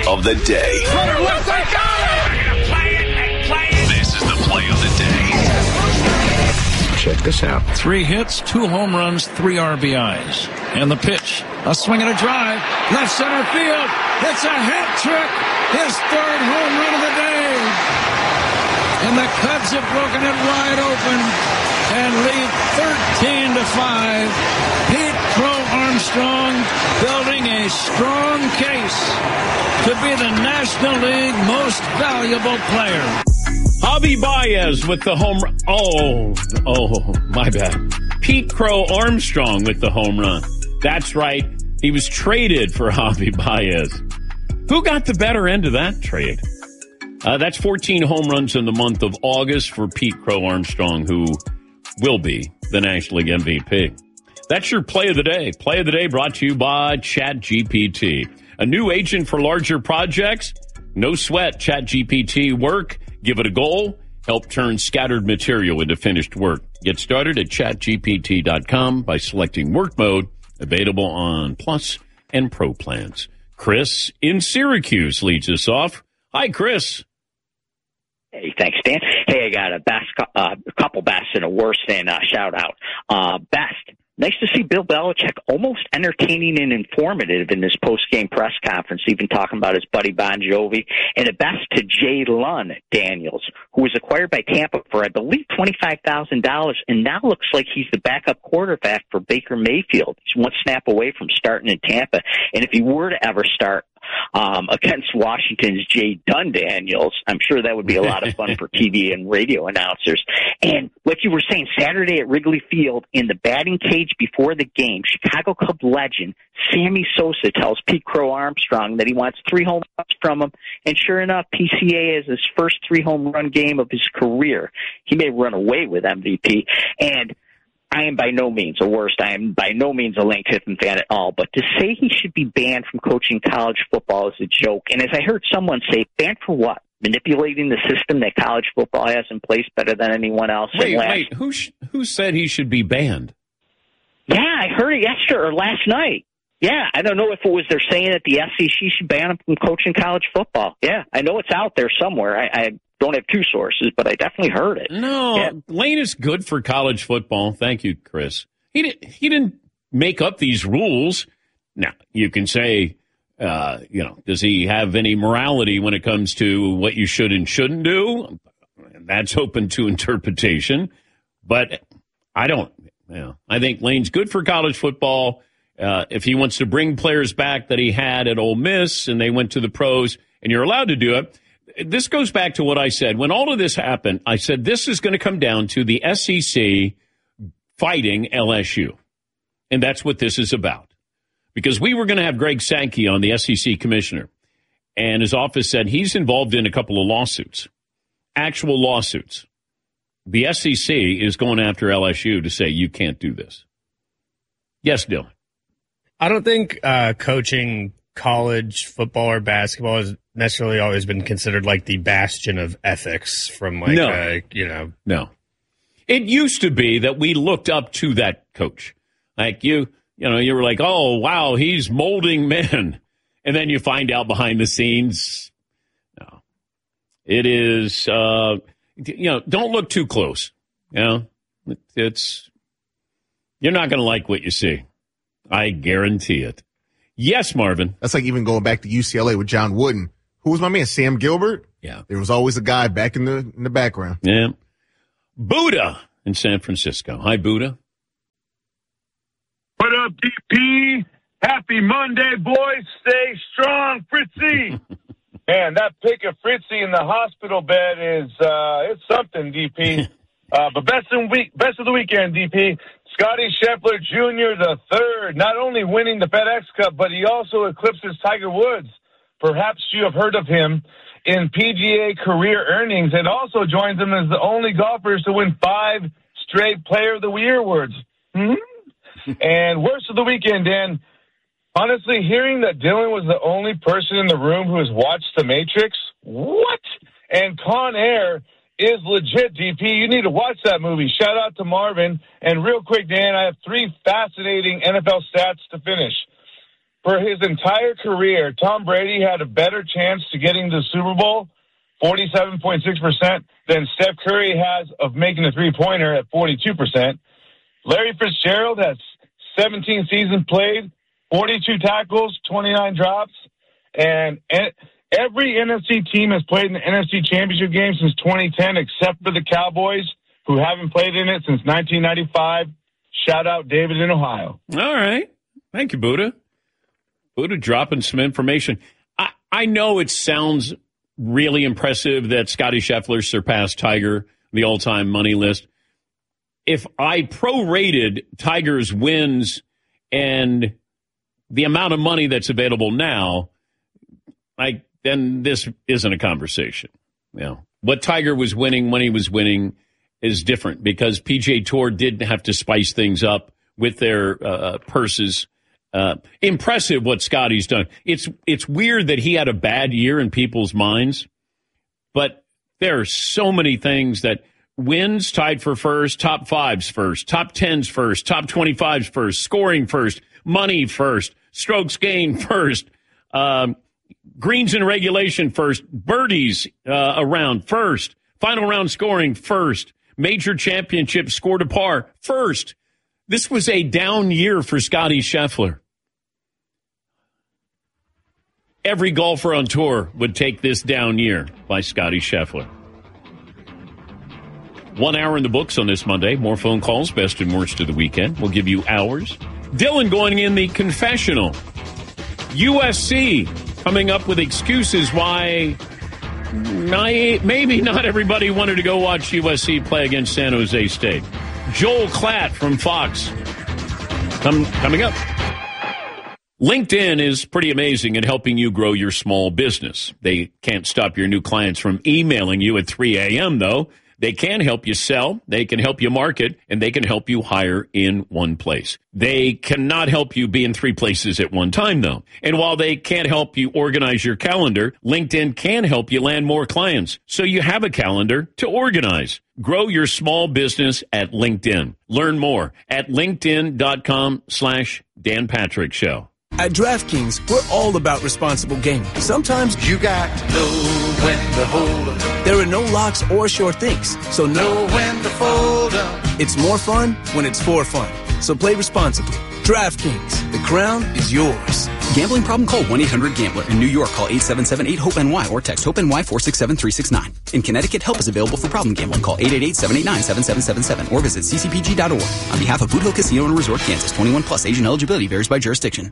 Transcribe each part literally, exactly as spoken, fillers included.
of the day. This is the play of the day. Check this out. Three hits, two home runs, three R B Is. And the pitch, a swing and a drive, left center field. It's a hat trick. His third home run of the day. And the Cubs have broken it wide open and lead thirteen to five. Pete Crow Armstrong building a strong case to be the National League most valuable player. Javi Baez with the home run. Oh, oh, my bad. Pete Crow Armstrong with the home run. That's right. He was traded for Javi Baez. Who got the better end of that trade? Uh, that's fourteen home runs in the month of August for Pete Crow Armstrong, who will be the National League M V P. That's your play of the day. Play of the day brought to you by ChatGPT. A new agent for larger projects? No sweat. ChatGPT work. Give it a goal. Help turn scattered material into finished work. Get started at chat G P T dot com by selecting work mode. Available on Plus and Pro plans. Chris in Syracuse leads us off. Hi, Chris. Hey, thanks, Dan. Hey, I got a best, uh, a couple bests and a worse than uh, shout out. Uh, best. Nice to see Bill Belichick almost entertaining and informative in this post-game press conference, even talking about his buddy Bon Jovi. And a best to Jalen Daniels, who was acquired by Tampa for, I believe, twenty-five thousand dollars, and now looks like he's the backup quarterback for Baker Mayfield. He's one snap away from starting in Tampa. And if he were to ever start um, against Washington's Jay Dunn Daniels, I'm sure that would be a lot of fun for T V and radio announcers. And like you were saying, Saturday at Wrigley Field, in the batting cage before the game, Chicago Cub legend Sammy Sosa tells Pete Crow Armstrong that he wants three home runs from him. And sure enough, P C A is his first three home run game of his career. He may run away with M V P. And I am by no means a worst. I am by no means a Lane Kiffin fan at all. But to say he should be banned from coaching college football is a joke. And as I heard someone say, banned for what? Manipulating the system that college football has in place better than anyone else. Wait, last, wait. Who sh- who said he should be banned? Yeah, I heard it yesterday or last night. Yeah, I don't know if it was they're saying that the S E C should ban him from coaching college football. Yeah, I know it's out there somewhere. I, I don't have two sources, but I definitely heard it. No, yeah. Lane is good for college football. Thank you, Chris. He didn't. He didn't make up these rules. Now you can say, uh, you know, does he have any morality when it comes to what you should and shouldn't do? That's open to interpretation. But I don't. You know, I think Lane's good for college football. Uh, if he wants to bring players back that he had at Ole Miss and they went to the pros, and you're allowed to do it. This goes back to what I said. When all of this happened, I said this is going to come down to the S E C fighting L S U. And that's what this is about. Because we were going to have Greg Sankey on, the S E C commissioner. And his office said he's involved in a couple of lawsuits, actual lawsuits. The S E C is going after L S U to say you can't do this. Yes, Dylan. I don't think uh, coaching college football or basketball has necessarily always been considered like the bastion of ethics from like, no. uh, you know. No. It used to be that we looked up to that coach. Like you, you know, you were like, oh, wow, he's molding men. And then you find out behind the scenes, no. It is, uh, you know, don't look too close. You know, it's, you're not going to like what you see. I guarantee it. Yes, Marvin. That's like even going back to U C L A with John Wooden. Who was my man? Sam Gilbert? Yeah. There was always a guy back in the in the background. Yeah. Buddha in San Francisco. Hi, Buddha. What up, D P? Happy Monday, boys. Stay strong, Fritzy. Man, that pic of Fritzy in the hospital bed is uh, it's something, D P. uh, but best in week, best of the weekend, D P. Scotty Scheffler Junior the third, not only winning the FedEx Cup, but he also eclipses Tiger Woods. Perhaps you have heard of him in P G A career earnings, and also joins him as the only golfers to win five straight Player of the Year awards. Mm-hmm. And worst of the weekend, Dan. Honestly, hearing that Dylan was the only person in the room who has watched The Matrix, what? And Con Air is legit, D P. You need to watch that movie. Shout out to Marvin. And real quick, Dan, I have three fascinating N F L stats to finish. for his entire career, Tom Brady had a better chance to getting to the Super Bowl, forty-seven point six percent, than Steph Curry has of making a three-pointer at forty-two percent. Larry Fitzgerald has seventeen seasons played, forty-two tackles, twenty-nine drops, and every N F C team has played in the N F C Championship game since twenty ten, except for the Cowboys, who haven't played in it since nineteen ninety-five. Shout out David in Ohio. All right. Thank you, Buddha. Buddha dropping some information. I, I know it sounds really impressive that Scottie Scheffler surpassed Tiger, the all-time money list. If I prorated Tiger's wins and the amount of money that's available now, I then this isn't a conversation. You know, what Tiger was winning when he was winning is different because P G A Tour did have to spice things up with their uh, purses. Uh, impressive what Scottie's done. It's it's weird that he had a bad year in people's minds, but there are so many things that wins tied for first, top fives first, top tens first, top twenty-fives first, scoring first, money first, strokes gained first, um, greens in regulation first, birdies uh, around first, final round scoring first, major championship scored a par first. This was a down year for Scottie Scheffler. Every golfer on tour would take this down year by Scottie Scheffler. One hour in the books on this Monday. More phone calls, best and worst of the weekend. We'll give you hours. Dylan going in the confessional. U S C coming up with excuses why maybe not everybody wanted to go watch U S C play against San Jose State. Joel Klatt from Fox Come, coming up. LinkedIn is pretty amazing at helping you grow your small business. They can't stop your new clients from emailing you at three a.m., though. They can help you sell, they can help you market, and they can help you hire in one place. They cannot help you be in three places at one time, though. And while they can't help you organize your calendar, LinkedIn can help you land more clients so you have a calendar to organize. Grow your small business at LinkedIn. Learn more at linkedin.com slash Dan Patrick Show. At DraftKings, we're all about responsible gaming. Sometimes you got to know when to hold up. There are no locks or sure things, so know when to fold up. It's more fun when it's for fun. So play responsibly. DraftKings, the crown is yours. Gambling problem? Call one eight hundred gambler. In New York, call eight seven seven eight hope N Y or text HOPE-NY four six seven three six nine. In Connecticut, help is available for problem gambling. Call eight eight eight seven eight nine seven seven seven seven or visit c c p g dot org. On behalf of Boot Hill Casino and Resort, Kansas, twenty-one plus, Asian eligibility varies by jurisdiction.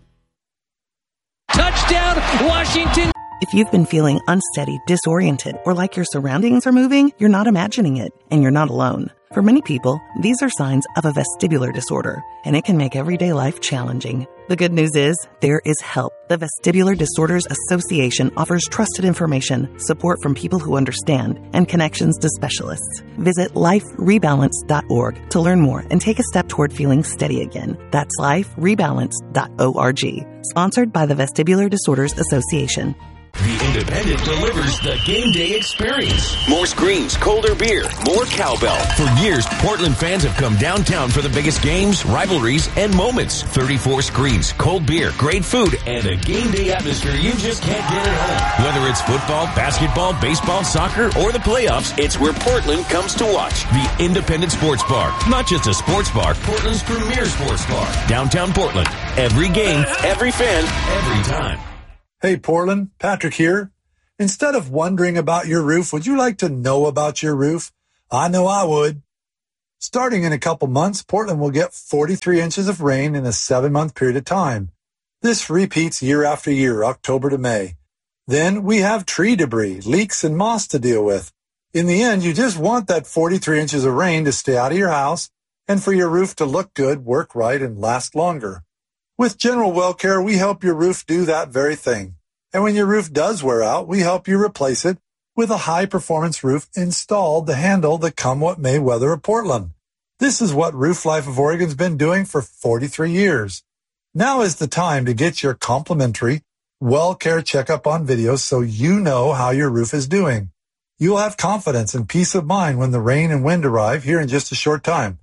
Touchdown, Washington. If you've been feeling unsteady, disoriented, or like your surroundings are moving, you're not imagining it, and you're not alone. For many people, these are signs of a vestibular disorder, and it can make everyday life challenging. The good news is, there is help. The Vestibular Disorders Association offers trusted information, support from people who understand, and connections to specialists. Visit life rebalance dot org to learn more and take a step toward feeling steady again. That's life rebalance dot org. Sponsored by the Vestibular Disorders Association. The Independent delivers the game day experience. More screens, colder beer, more cowbell. For years, Portland fans have come downtown for the biggest games, rivalries, and moments. thirty-four screens, cold beer, great food, and a game day atmosphere you just can't get at home. Whether it's football, basketball, baseball, soccer, or the playoffs, it's where Portland comes to watch. The Independent Sports Bar. Not just a sports bar, Portland's premier sports bar. Downtown Portland. Every game, every fan, every time. Hey, Portland, Patrick here. Instead of wondering about your roof, would you like to know about your roof? I know I would. Starting in a couple months, Portland will get forty-three inches of rain in a seven-month period of time. This repeats year after year, October to May. Then we have tree debris, leaks, and moss to deal with. In the end, you just want that forty-three inches of rain to stay out of your house and for your roof to look good, work right, and last longer. With General Well Care, we help your roof do that very thing. And when your roof does wear out, we help you replace it with a high-performance roof installed to handle the come-what-may weather of Portland. This is what Roof Life of Oregon's been doing for forty-three years. Now is the time to get your complimentary Well Care checkup on video so you know how your roof is doing. You'll have confidence and peace of mind when the rain and wind arrive here in just a short time.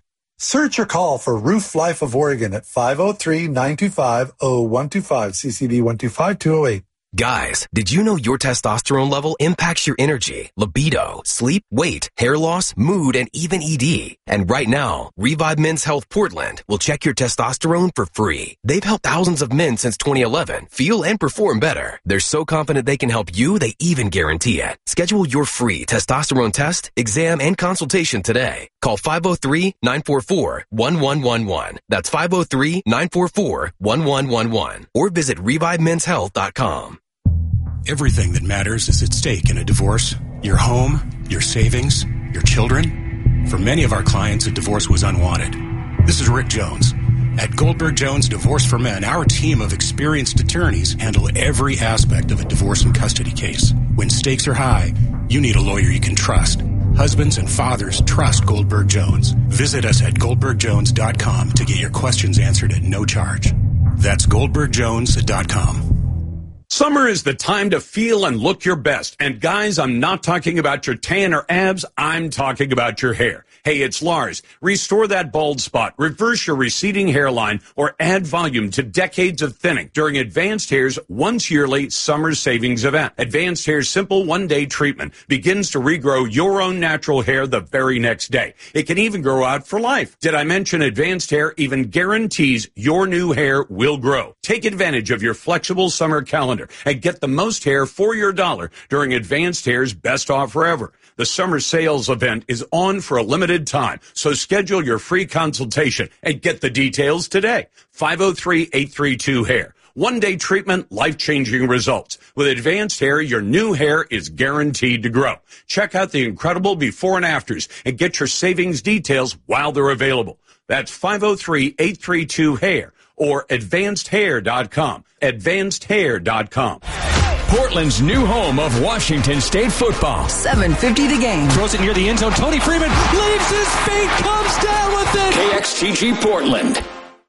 Search or call for Roof Life of Oregon at five oh three, nine two five, oh one two five, C C D one two five, two oh eight. Guys, did you know your testosterone level impacts your energy, libido, sleep, weight, hair loss, mood, and even E D? And right now, Revive Men's Health Portland will check your testosterone for free. They've helped thousands of men since twenty eleven feel and perform better. They're so confident they can help you, they even guarantee it. Schedule your free testosterone test, exam, and consultation today. Call five oh three, nine four four, one one one one. That's five oh three, nine four four, one one one one. Or visit revive men's health dot com. Everything that matters is at stake in a divorce. Your home, your savings, your children. For many of our clients, a divorce was unwanted. This is Rick Jones. At Goldberg Jones Divorce for Men, our team of experienced attorneys handle every aspect of a divorce and custody case. When stakes are high, you need a lawyer you can trust. Husbands and fathers trust Goldberg Jones. Visit us at goldberg jones dot com to get your questions answered at no charge. That's goldberg jones dot com. Summer is the time to feel and look your best. And guys, I'm not talking about your tan or abs. I'm talking about your hair. Hey, it's Lars. Restore that bald spot, reverse your receding hairline, or add volume to decades of thinning during Advanced Hair's once yearly summer savings event. Advanced Hair's simple one-day treatment begins to regrow your own natural hair the very next day. It can even grow out for life. Did I mention Advanced Hair even guarantees your new hair will grow? Take advantage of your flexible summer calendar and get the most hair for your dollar during Advanced Hair's best offer ever. The summer sales event is on for a limited time, so schedule your free consultation and get the details today. five oh three, eight three two, hair. One-day treatment, life-changing results. With Advanced Hair, your new hair is guaranteed to grow. Check out the incredible before and afters and get your savings details while they're available. That's five oh three, eight three two, hair or advanced hair dot com. advanced hair dot com. Portland's new home of Washington State football. seven fifty the game. Throws it near the end zone. Tony Freeman leaves his feet, comes down with it. K X T G Portland.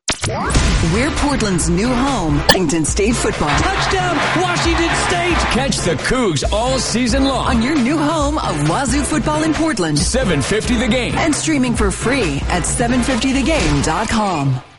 We're Portland's new home, Washington State football. Touchdown, Washington State. Catch the Cougs all season long on your new home of Wazoo football in Portland. seven fifty the game. And streaming for free at seven fifty the game dot com.